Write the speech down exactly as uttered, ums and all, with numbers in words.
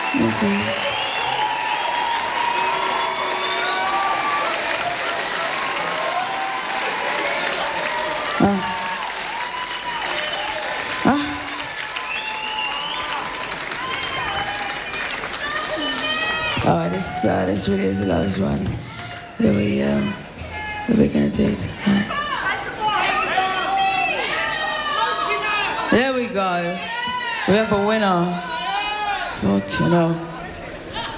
Okay. Ah. Ah. Oh, this uh, this really is the last one that we um that we're gonna do tonight. There we go. We have a winner. Fuck, you know.